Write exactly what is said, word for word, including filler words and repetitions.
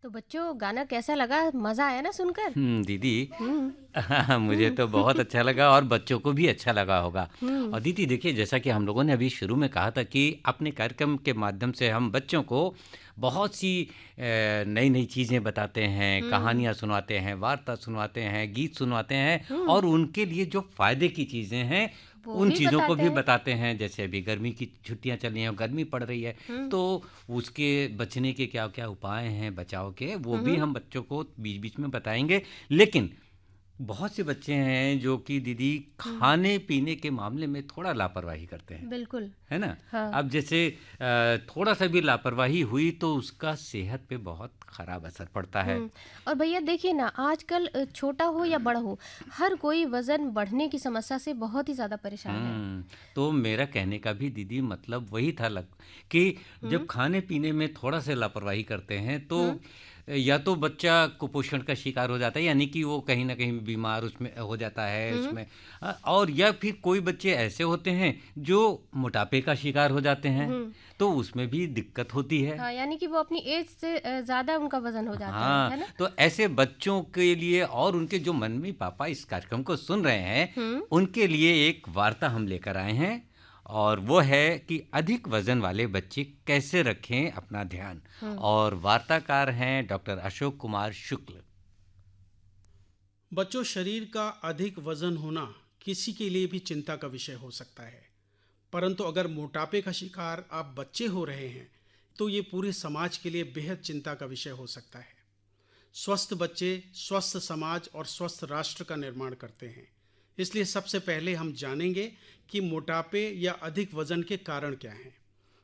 तो बच्चों गाना कैसा लगा? मजा आया ना सुनकर? हुँ, दीदी हम्म। मुझे हम्म। तो बहुत अच्छा लगा और बच्चों को भी अच्छा लगा होगा। हम्म। और दीदी देखिए, जैसा कि हम लोगों ने अभी शुरू में कहा था कि अपने कार्यक्रम के माध्यम से हम बच्चों को बहुत सी अ, नई-नई चीज़ें बताते हैं, हम्म। कहानियाँ सुनाते हैं, वार्ता सुनाते हैं, गीत सुनाते हैं हम्म। और उनके लिए जो फ़ायदे की चीज़ें हैं, वो उन भी चीज़ों को बताते भी हैं। बताते हैं। जैसे अभी गर्मी की छुट्टियाँ चल रही हैं और गर्मी पड़ रही है, हम्म। तो उसके बचने के क्या-क्या उपाय हैं बचाव के, वो भी हम्म। हम बच्चों को बीच-बीच में बताएँगे। लेकिन बहुत से बच्चे हैं जो कि दीदी हम्म। खाने-पीने के मामले में थोड़ा लापरवाही करते हैं, बिल्कुल। है ना? हाँ। अब जैसे अ, थोड़ा-सा भी लापरवाही हुई तो उसका सेहत पे बहुत खराब असर पड़ता है। हम्म। और भैया देखिए ना, आजकल अ, छोटा हो या बड़ा हो, हर कोई वजन बढ़ने की समस्या से बहुत ही ज्यादा परेशान है। हुँ, तो मेरा कहने का भी दीदी मतलब वही था लग कि हम्म। जब खाने-पीने में थोड़ा-सा लापरवाही करते हैं तो हम्म। या तो बच्चा कुपोषण का शिकार हो जाता है, यानी कि वो कहीं न कहीं बीमार उसमें हो जाता है हम्म। उसमें अ, और या फिर कोई बच्चे ऐसे होते हैं जो मोटापे का शिकार हो जाते हैं, हम्म। तो उसमें भी दिक्कत होती है। हाँ, यानी कि वो अपनी एज से अ, ज्यादा उनका वजन हो जाता है हाँ, है ना? तो ऐसे बच्चों के लिए और उनके जो मम्मी-पापा इस कार्यक्रम को सुन रहे हैं, हम्म। उनके लिए एक वार्ता हम लेकर आए हैं और वो है कि अधिक वज़न वाले बच्चे कैसे रखें अपना ध्यान। हम्म। और वार्ताकार हैं डॉक्टर अशोक कुमार शुक्ल। बच्चों, शरीर का अधिक वजन होना किसी के लिए भी चिंता का विषय हो सकता है, परंतु अगर मोटापे का शिकार आप बच्चे हो रहे हैं तो ये पूरे समाज के लिए बेहद चिंता का विषय हो सकता है। स्वस्थ बच्चे स्वस्थ समाज और स्वस्थ राष्ट्र का निर्माण करते हैं। इसलिए सबसे पहले हम जानेंगे कि मोटापे या अधिक वजन के कारण क्या हैं।